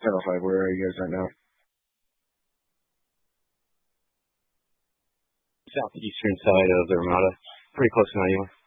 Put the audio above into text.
705. Where are you guys at now? Southeastern side of the Ramada. Pretty close to 91.